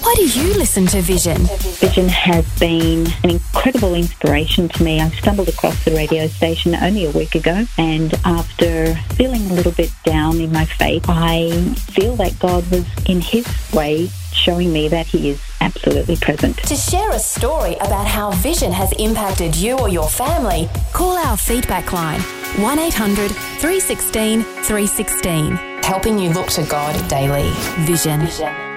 Why do you listen to Vision? Vision has been an incredible inspiration to me. I stumbled across the radio station only a week ago, and after feeling a little bit down in my faith, I feel that God was, in His way, showing me that He is absolutely present. To share a story about how Vision has impacted you or your family, call our feedback line, 1800 316 316. Helping you look to God daily. Vision.